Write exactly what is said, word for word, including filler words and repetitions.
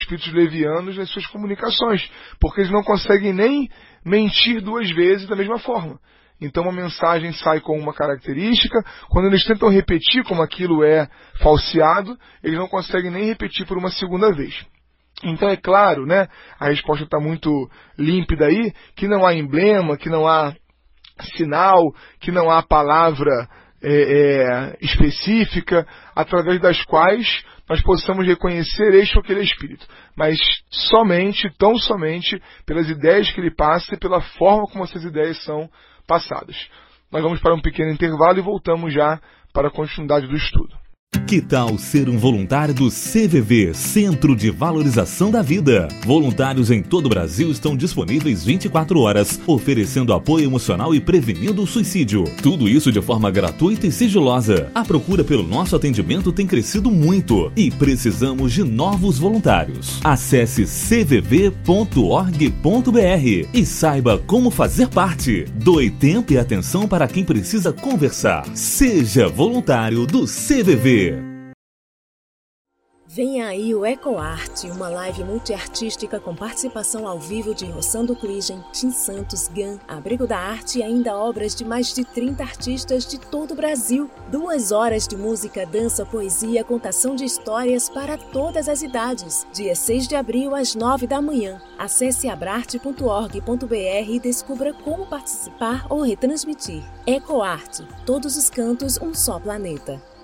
espíritos levianos nas suas comunicações, porque eles não conseguem nem mentir duas vezes da mesma forma. Então uma mensagem sai com uma característica, quando eles tentam repetir como aquilo é falseado, eles não conseguem nem repetir por uma segunda vez. Então é claro, né, a resposta está muito límpida aí, que não há emblema, que não há sinal, que não há palavra é, é, específica, através das quais nós possamos reconhecer este ou aquele espírito, mas somente, tão somente, pelas ideias que ele passa e pela forma como essas ideias são passadas. Nós vamos para um pequeno intervalo e voltamos já para a continuidade do estudo. Que tal ser um voluntário do C V V, Centro de Valorização da Vida? Voluntários em todo o Brasil estão disponíveis vinte e quatro horas, oferecendo apoio emocional e prevenindo o suicídio. Tudo isso de forma gratuita e sigilosa. A procura pelo nosso atendimento tem crescido muito e precisamos de novos voluntários. Acesse c v v ponto org ponto b r e saiba como fazer parte. Doe tempo e atenção para quem precisa conversar. Seja voluntário do C V V. Vem aí o EcoArte, uma live multiartística com participação ao vivo de Rossando Cligem, Tim Santos, Gan, Abrigo da Arte e ainda obras de mais de trinta artistas de todo o Brasil. Duas horas de música, dança, poesia, contação de histórias para todas as idades. Dia seis de abril, às nove da manhã. Acesse abrarte ponto org ponto b r e descubra como participar ou retransmitir. EcoArte, todos os cantos, um só planeta.